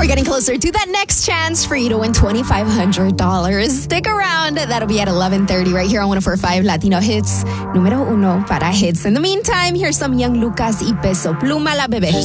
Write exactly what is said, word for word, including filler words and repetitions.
We're getting closer to that next chance for you to win twenty-five hundred dollars. Stick around. That'll be at eleven thirty right here on one oh four point five Latino Hits. Número uno para hits. In the meantime, here's some Young Lucas y Peso Pluma La Bebé.